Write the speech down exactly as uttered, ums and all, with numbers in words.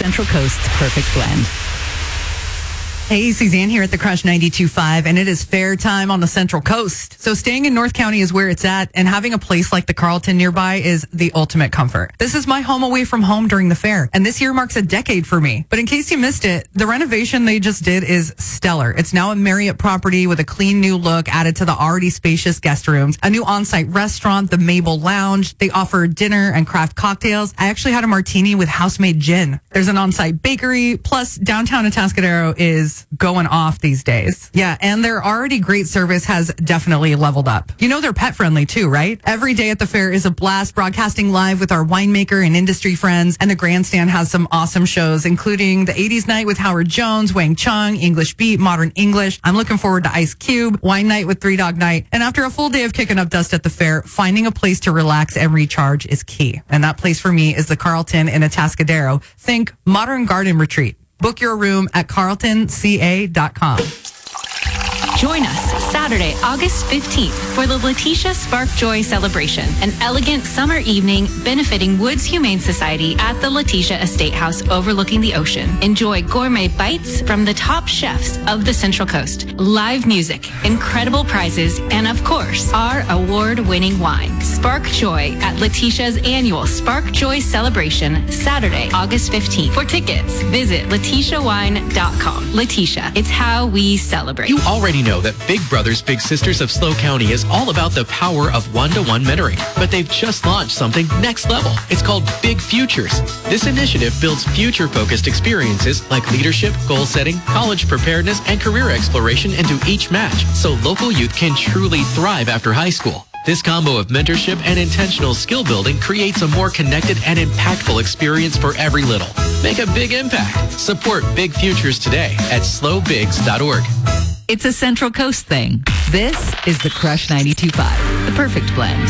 Central Coast's perfect blend. Hey, Suzanne here at the Crush ninety-two point five, and it is fair time on the Central Coast. So staying in North County is where it's at, and having a place like the Carlton nearby is the ultimate comfort. This is my home away from home during the fair, and this year marks a decade for me. But in case you missed it, the renovation they just did is stellar. It's now a Marriott property with a clean new look added to the already spacious guest rooms, a new on-site restaurant, the Mabel Lounge. They offer dinner and craft cocktails. I actually had a martini with house-made gin. There's an on-site bakery, plus downtown Atascadero is going off these days. Yeah, and their already great service has definitely leveled up. You know they're pet friendly too, right? Every day at the fair is a blast, broadcasting live with our winemaker and industry friends, and the grandstand has some awesome shows, including the eighties night with Howard Jones, Wang Chung, English Beat, Modern English. I'm looking forward to Ice Cube, Wine Night with Three Dog Night, and after a full day of kicking up dust at the fair, finding a place to relax and recharge is key. And that place for me is the Carlton in Atascadero. Think Modern Garden Retreat. Book your room at carlton c a dot com. Join us Saturday, August fifteenth for the Letitia Spark Joy Celebration, an elegant summer evening benefiting Woods Humane Society at the Letitia Estate House overlooking the ocean. Enjoy gourmet bites from the top chefs of the Central Coast, live music, incredible prizes, and of course, our award-winning wine. Spark Joy at Letitia's annual Spark Joy Celebration, Saturday, August fifteenth. For tickets, visit letitia wine dot com. Letitia, it's how we celebrate. You already know that Big Brothers Big Sisters of SLO County is all about the power of one-to-one mentoring, but they've just launched something next level. It's called Big Futures. This initiative builds future-focused experiences like leadership, goal setting, college preparedness, and career exploration into each match, so local youth can truly thrive after high school. This combo of mentorship and intentional skill building creates a more connected and impactful experience for every little. Make a big impact. Support Big Futures today at slow bigs dot org. It's a Central Coast thing. This is the Crush ninety-two point five, the perfect blend.